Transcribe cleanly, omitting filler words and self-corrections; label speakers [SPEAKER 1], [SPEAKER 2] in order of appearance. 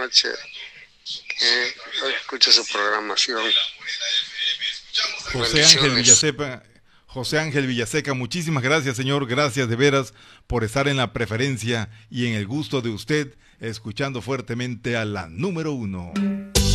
[SPEAKER 1] noche que escucho su programación.
[SPEAKER 2] José Ángel
[SPEAKER 1] Bendiciones.
[SPEAKER 2] Villaseca, José Ángel Villaseca, muchísimas gracias, señor, gracias de veras por estar en la preferencia y en el gusto de usted, escuchando fuertemente a la número uno.